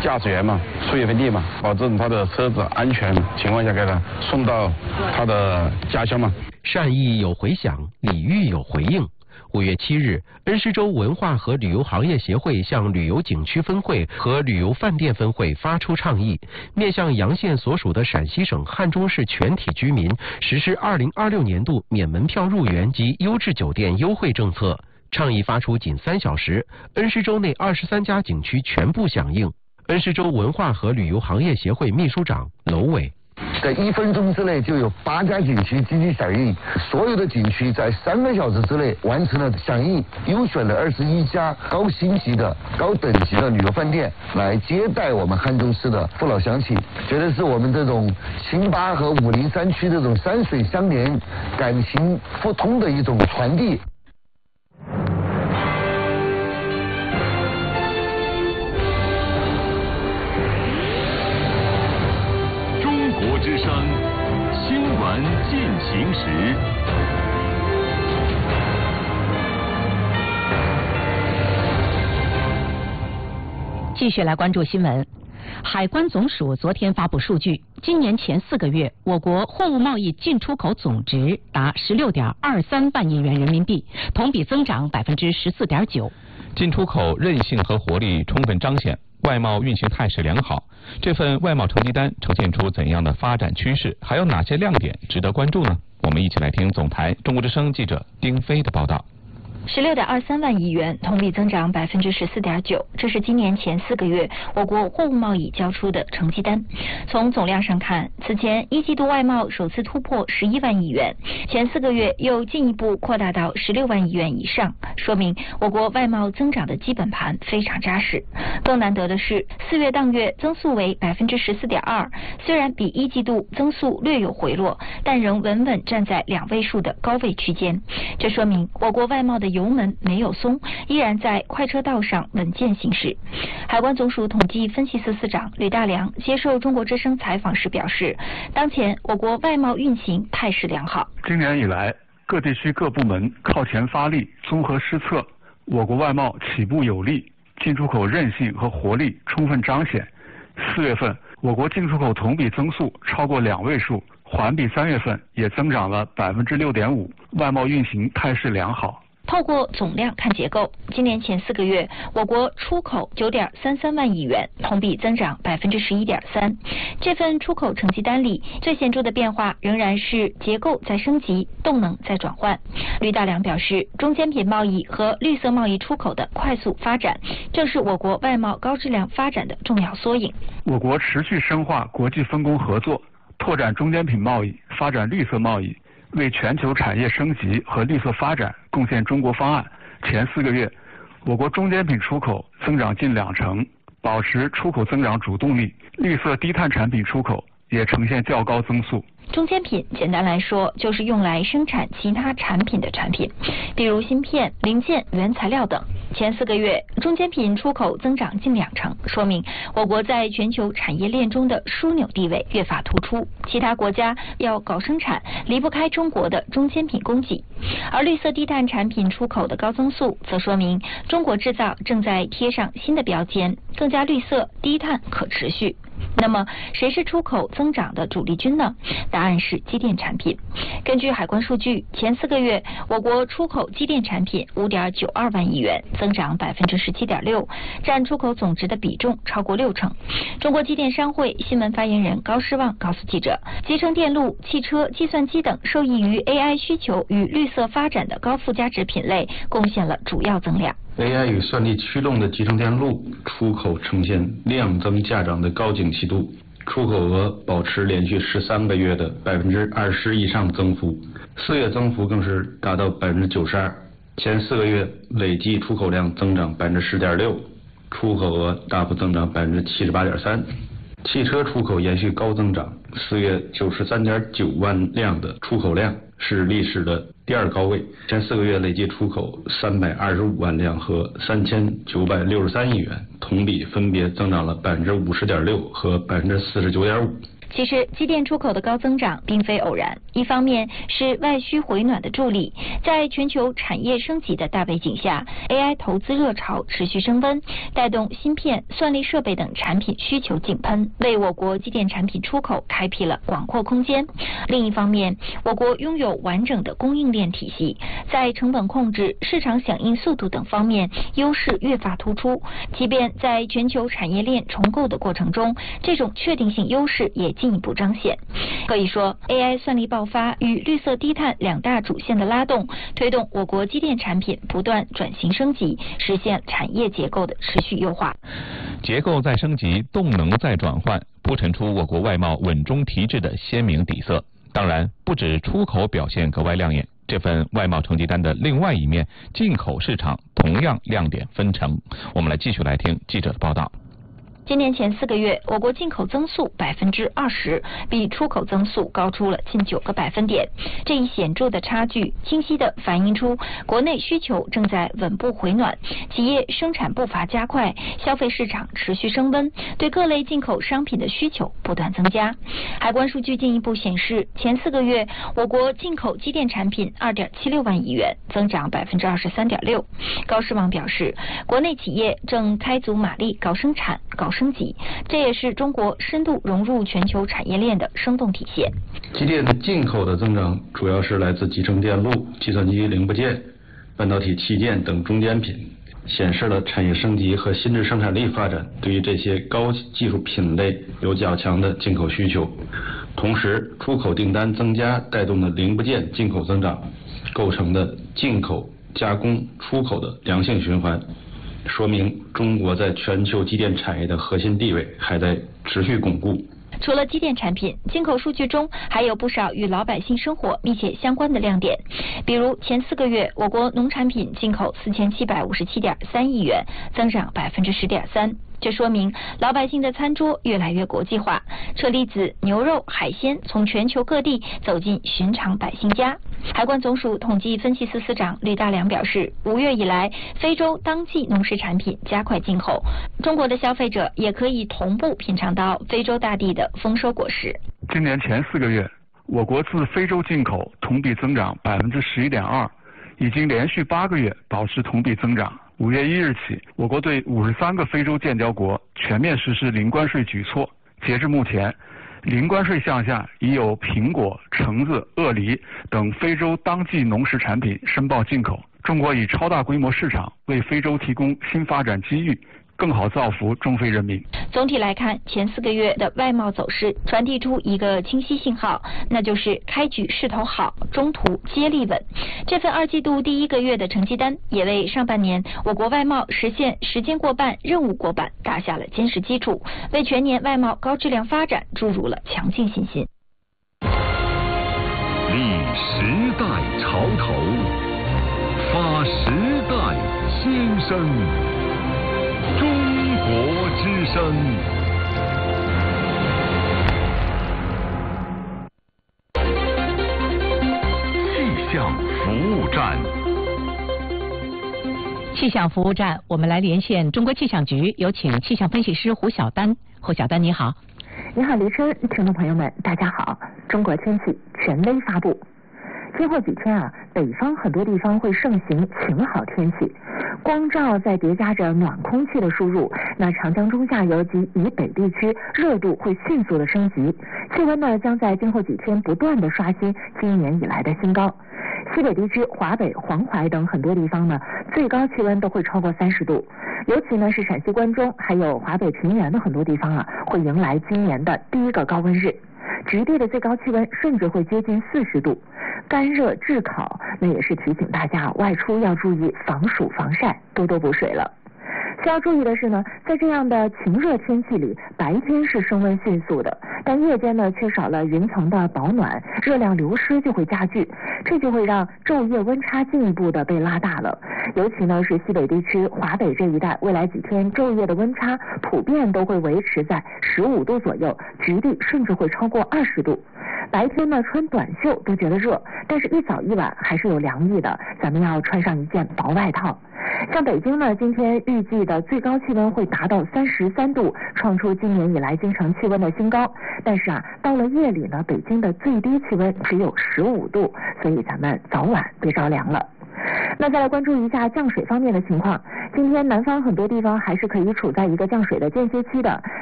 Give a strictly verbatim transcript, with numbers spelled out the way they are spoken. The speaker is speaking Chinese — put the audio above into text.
驾驶员嘛，出一份力嘛，保证他的车子安全情况下给他送到他的家乡嘛。 善意有回响，礼遇有回应。五月七日，恩施州文化和旅游行业协会向旅游景区分会和旅游饭店分会发出倡议，面向洋县所属的陕西省汉中市全体居民实施二零二六年度免门票入园及优质酒店优惠政策。倡议发出仅三小时，恩施州内二十三家景区全部响应。恩施州文化和旅游行业协会秘书长娄伟。 在一分钟之内就有八家景区积极响应，所有的景区在三个小时之内完成了响应，优选了二十一家高星级的、高等级的旅游饭店来接待我们汉中市的父老乡亲，觉得是我们这种清巴和武陵山区这种山水相连、感情互通的一种传递。 之声新闻进行时， 继续来关注新闻。海关总署昨天发布数据，今年前四个月，我国货物贸易进出口总值达十六点二三万亿元人民币，同比增长百分之十四点九。 进出口韧性和活力充分彰显，外贸运行态势良好。这份外贸成绩单呈现出怎样的发展趋势？还有哪些亮点值得关注呢？我们一起来听总台中国之声记者丁飞的报道。 十六点二三万亿元，同比增长百分之十四点九，这是今年前四个月我国货物贸易交出的成绩单。从总量上看，此前一季度外贸首次突破十一万亿元，前四个月又进一步扩大到十六万亿元以上，说明我国外贸增长的基本盘非常扎实。更难得的是，四月当月增速为百分之十四点二，虽然比一季度增速略有回落，但仍稳稳站在两位数的高位区间。这说明我国外贸的油门没有松，依然在快车道上稳健行驶。海关总署统计分析司司长吕大良接受中国之声采访时表示，当前我国外贸运行态势良好。 今年以来，各地区各部门靠前发力，综合施策，我国外贸起步有力，进出口韧性和活力充分彰显。四月份，我国进出口同比增速超过两位数，环比三月份也增长了百分之六点五，外贸运行态势良好。 透过总量看结构，今年前四个月，我国出口九点三三万亿元，同比增长百分之十一点三。这份出口成绩单里，最显著的变化仍然是结构在升级，动能在转换。吕大良表示，中间品贸易和绿色贸易出口的快速发展，正是我国外贸高质量发展的重要缩影。 我国持续深化国际分工合作，拓展中间品贸易，发展绿色贸易，为全球产业升级和绿色发展贡献中国方案。前四个月，我国中间品出口增长近两成，保持出口增长主动力，绿色低碳产品出口也呈现较高增速。 中间品简单来说就是用来生产其他产品的产品，比如芯片、零件、原材料等。前四个月，中间品出口增长近两成，说明我国在全球产业链中的枢纽地位越发突出。其他国家要搞生产，离不开中国的中间品供给。而绿色低碳产品出口的高增速，则说明中国制造正在贴上新的标签，更加绿色、低碳、可持续。那么，谁是出口增长的主力军呢？答案是机电产品。根据海关数据，前四个月我国出口机电产品五点九二万亿元，增长百分之十七点六，占出口总值的比重超过六成。中国机电商会新闻发言人高诗旺告诉记者，集成电路、汽车、计算机等受益于 A I 需求与绿色发展的高附加值品类贡献了主要增量。 A I 与算力驱动的集成电路出口呈现量增价涨的高景气度，出口额保持连续十三个月的百分之二十以上增幅，四月增幅更是达到百分之九十二。前四个月累计出口量增长百分之十点六，出口额大幅增长百分之七十八点三。汽车出口延续高增长，四月九十三点九万辆的出口量是历史的第二高位。前四个月累计出口三百二十五万辆和三千九百六十三亿元，同比分别增长了百分之五十点六和百分之四十九点五。 其实，机电出口的高增长并非偶然，一方面是外需回暖的助力，在全球产业升级的大背景下 ，A I 投资热潮持续升温，带动芯片、算力设备等产品需求井喷，为我国机电产品出口开辟了广阔空间。另一方面，我国拥有完整的供应链体系，在成本控制、市场响应速度等方面优势越发突出。即便在全球产业链重构的过程中，这种确定性优势也进一步彰显。可以说 ，A I 算力爆发与绿色低碳两大主线的拉动，推动我国机电产品不断转型升级，实现产业结构的持续优化。 结构在升级，动能在转换，铺陈出我国外贸稳中提质的鲜明底色。当然，不止出口表现格外亮眼，这份外贸成绩单的另外一面，进口市场同样亮点纷呈。我们来继续来听记者的报道。 今年前四个月，我国进口增速百分之二十，比出口增速高出了近九个百分点。这一显著的差距，清晰地反映出国内需求正在稳步回暖，企业生产步伐加快，消费市场持续升温，对各类进口商品的需求不断增加。海关数据进一步显示，前四个月我国进口机电产品二点七六万亿元，增长百分之二十三点六。高士网表示，国内企业正开足马力搞生产、搞升级，这也是中国深度融入全球产业链的生动体现。 机电进口的增长主要是来自集成电路、计算机零部件、半导体器件等中间品，显示了产业升级和新质生产力发展对于这些高技术品类有较强的进口需求。同时，出口订单增加带动的零部件进口增长，构成的进口、加工、出口的良性循环，说明中国在全球机电产业的核心地位还在持续巩固。 除了机电产品，进口数据中还有不少与老百姓生活密切相关的亮点。比如前四个月，我国农产品进口四千七百五十七点三亿元，增长百分之十点三。这说明老百姓的餐桌越来越国际化，车厘子、牛肉、海鲜从全球各地走进寻常百姓家。海关总署统计分析司司长吕大良表示，五月以来，非洲当季农食产品加快进口，中国的消费者也可以同步品尝到非洲大地的丰收果实。 今年前四个月，我国自非洲进口同比增长百分之十一点二，已经连续八个月保持同比增长。五月一日起，我国对五十三个非洲建交国全面实施零关税举措。截至目前，零关税项下已有苹果、橙子、鳄梨等非洲当季农食产品申报进口。中国以超大规模市场为非洲提供新发展机遇，更好造福中非人民。 总体来看，前四个月的外贸走势传递出一个清晰信号，那就是开局势头好，中途接力稳。这份二季度第一个月的成绩单，也为上半年我国外贸实现时间过半、任务过半打下了坚实基础，为全年外贸高质量发展注入了强劲信心。 立时代潮头，发时代新声。中国之声。气象服务站。 气象服务站，我们来连线中国气象局，有请气象分析师胡晓丹。胡晓丹，你好。 你好，黎琛，听众朋友们，大家好。中国天气权威发布。今后几天啊，北方很多地方会盛行晴好天气，光照再叠加着暖空气的输入，那长江中下游及以北地区热度会迅速的升级，气温呢将在今后几天不断的刷新今年以来的新高。西北地区、华北、黄淮等很多地方呢，最高气温都会超过三十度，尤其呢是陕西关中还有华北平原的很多地方啊，会迎来今年的第一个高温日。直隶的最高气温甚至会接近四十度，干热炙烤，那也是提醒大家外出要注意防暑防晒，多多补水了。需要注意的是呢，在这样的晴热天气里，白天是升温迅速的，但夜间呢缺少了云层的保暖，热量流失就会加剧，这就会让昼夜温差进一步的被拉大了。尤其呢是西北地区、华北这一带，未来几天昼夜的温差普遍都会维持在十五度左右，局地甚至会超过二十度。 白天呢穿短袖都觉得热，但是一早一晚还是有凉意的，咱们要穿上一件薄外套。像北京呢，今天预计的最高气温会达到三十三度，创出今年以来京城气温的新高。但是啊，到了夜里呢，北京的最低气温只有十五度，所以咱们早晚别着凉了。那再来关注一下降水方面的情况。今天南方很多地方还是可以处在一个降水的间歇期的。